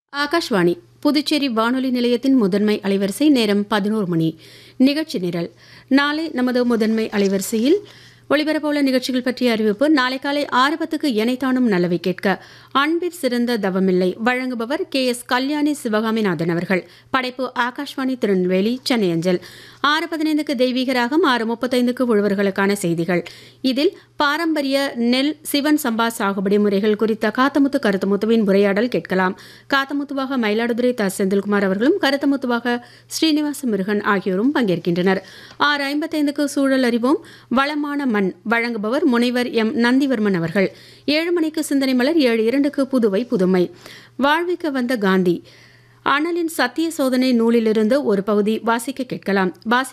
ஆகாஷ்வாணி புதுச்சேரி வானொலி நிலையத்தின் முதன்மை அலைவரிசை நேரம் 11 மணி. நிகழ்ச்சி நிரல். நாளை நமது முதன்மை அலைவரிசையில் ஒளிபரப்புள்ள நிகழ்ச்சிகள் பற்றிய அறிவிப்பு. நாளை காலை 6:10க்கு எனைத்தானும் நல்லவை கேட்க அன்பிற் சிறந்த தவமில்லை வழங்குபவர் KS கல்யாணி சிவகாமிநாதன் அவர்கள். படைப்பு ஆகாஷ்வாணி திருநெல்வேலி சென்னை அஞ்சல். 6:15க்கு தெய்வீக ராகம், 6:35க்கு உழவர்களுக்கான செய்திகள். இதில் பாரம்பரிய நெல் சிவன் சம்பா சாகுபடி முறைகள் குறித்த காத்தமுத்து கருத்தமுத்துவின் உரையாடல் கேட்கலாம். காத்தமுத்துவாக மயிலாடுதுறை த. செந்தில்குமார் அவர்களும், கருத்தமுத்துவாக ஸ்ரீனிவாச முருகன் ஆகியோரும் பங்கேற்கின்றனர். 6:55க்கு சூழல் அறிவோம் வளமான மண் வழங்குபவர் முனைவர் எம். நந்திவர்மன் அவர்கள். 7 மணிக்கு சிந்தனை மலர், 7:02க்கு புதுவை புதுமை வாழ்விக்க வந்த காந்தி அனலின் சத்திய சோதனை நூலிலிருந்து ஒரு பகுதி வாசிக்க கேட்கலாம்.